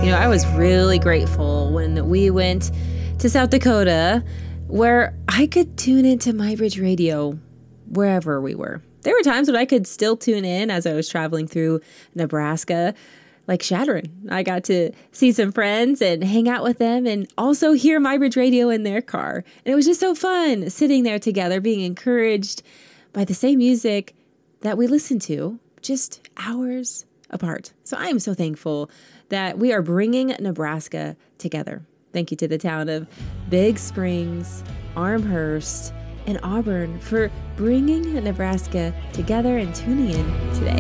I was really grateful when we went to South Dakota, where I could tune into MyBridge Radio wherever we were. There were times when I could still tune in as I was traveling through Nebraska, like Shadron. I got to see some friends and hang out with them and also hear MyBridge Radio in their car. And it was just so fun sitting there together, being encouraged by the same music that we listened to just hours apart. So I am so thankful that we are bringing Nebraska together. Thank you to the town of Big Springs, Armhurst, and Auburn for bringing Nebraska together and tuning in today.